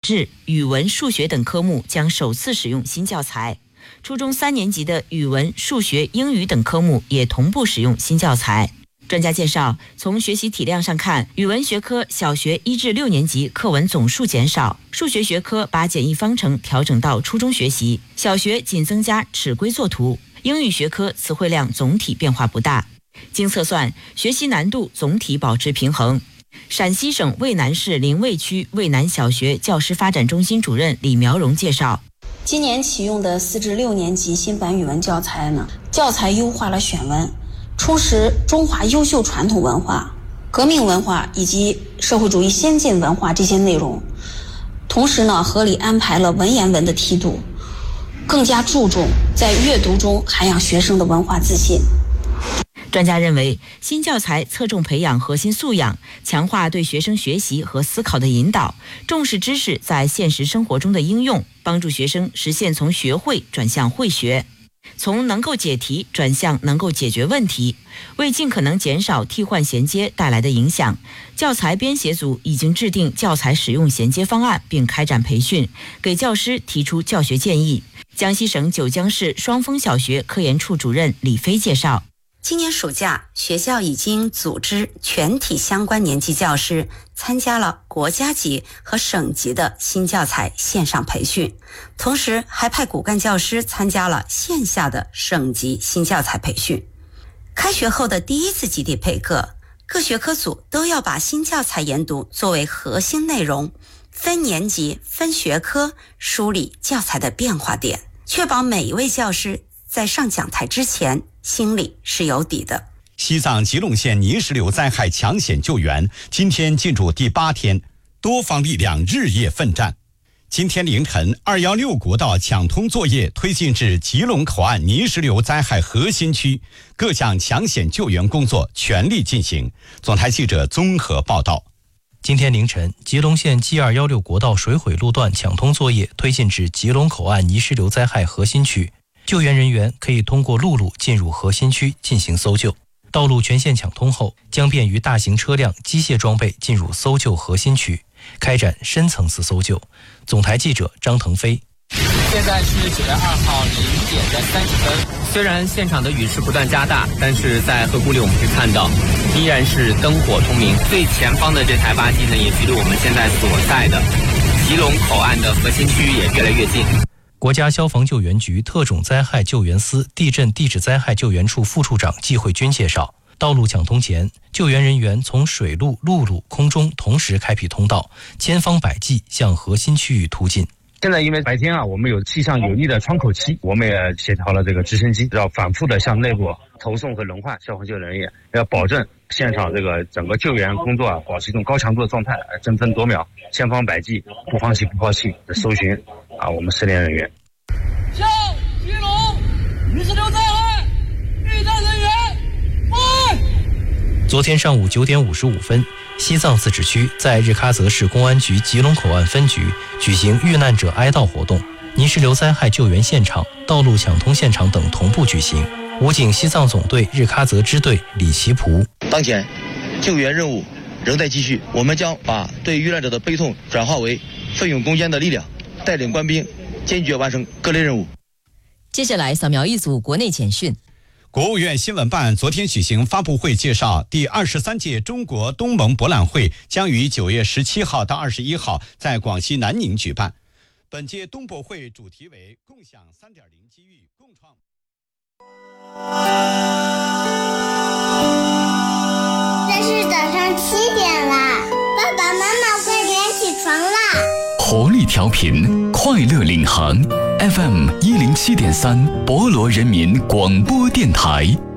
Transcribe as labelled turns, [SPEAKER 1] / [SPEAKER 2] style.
[SPEAKER 1] 志、语文、数学等科目将首次使用新教材。初中3年级的语文、数学、英语等科目也同步使用新教材。专家介绍，从学习体量上看，语文学科小学1至6年级课文总数减少，数学学科把简易方程调整到初中学习，小学仅增加尺规作图，英语学科词汇量总体变化不大。经测算，学习难度总体保持平衡。陕西省渭南市临渭区渭南小学教师发展中心主任李苗荣介绍，
[SPEAKER 2] 今年启用的4至6年级新版语文教材呢，教材优化了选文，充实中华优秀传统文化、革命文化以及社会主义先进文化这些内容，同时呢，合理安排了文言文的梯度，更加注重在阅读中涵养学生的文化自信。
[SPEAKER 1] 专家认为，新教材侧重培养核心素养，强化对学生学习和思考的引导，重视知识在现实生活中的应用，帮助学生实现从学会转向会学，从能够解题转向能够解决问题。为尽可能减少替换衔接带来的影响，教材编写组已经制定教材使用衔接方案，并开展培训，给教师提出教学建议。江西省九江市双峰小学科研处主任李飞介绍，
[SPEAKER 3] 今年暑假，学校已经组织全体相关年级教师参加了国家级和省级的新教材线上培训，同时还派骨干教师参加了线下的省级新教材培训。开学后的第一次集体配课，各学科组都要把新教材研读作为核心内容，分年级、分学科梳理教材的变化点，确保每一位教师在上讲台之前心里是有底的。
[SPEAKER 4] 西藏吉隆县泥石流灾害抢险救援今天进入第8天，多方力量日夜奋战。今天凌晨，216国道抢通作业推进至吉隆口岸泥石流灾害核心区，各项抢险救援工作全力进行。总台记者综合报道。
[SPEAKER 5] 今天凌晨，吉隆县 G216 国道水毁路段抢通作业推进至吉隆口岸泥石流灾害核心区，救援人员可以通过陆路进入核心区进行搜救。道路全线抢通后，将便于大型车辆、机械装备进入搜救核心区，开展深层次搜救。总台记者张腾飞。
[SPEAKER 6] 现在是9月2号0点的30分。虽然现场的雨势不断加大，但是在河谷里我们可以看到，依然是灯火通明。最前方的这台巴机呢，也距离我们现在所在的吉隆口岸的核心区也越来越近。
[SPEAKER 5] 国家消防救援局特种灾害救援司地震地质灾害救援处副处长季慧军介绍，道路抢通前，救援人员从水路、陆路、空中同时开辟通道，千方百计向核心区域突进。
[SPEAKER 7] 现在因为白天我们有气象有利的窗口期，我们也协调了这个直升机，要反复的向内部投送和轮换消防救援人员，要保证现场这个整个救援工作保持一种高强度的状态，争分夺秒，千方百计，不放弃的搜寻我们失联人员。
[SPEAKER 8] 向吉隆泥石流灾害遇难人员
[SPEAKER 5] 昨天上午9点55分，西藏自治区在日喀则市公安局吉隆口岸分局举行遇难者哀悼活动，泥石流灾害救援现场、道路抢通现场等同步举行。武警西藏总队日喀则支队李奇普：
[SPEAKER 9] 当前救援任务仍在继续，我们将把对遇难者的悲痛转化为奋勇攻坚的力量，带领官兵坚决完成各类任务。
[SPEAKER 10] 接下来扫描一组国内简讯。
[SPEAKER 4] 国务院新闻办昨天举行发布会，介绍第23届中国东盟博览会将于9月17号到21号在广西南宁举办。本届东博会主题为共享 3.0 机遇，共创。
[SPEAKER 11] 这是早上7点啦，爸爸妈妈快点起床啦！
[SPEAKER 12] 活力调频，快乐领航 FM 107.3，博罗人民广播电台。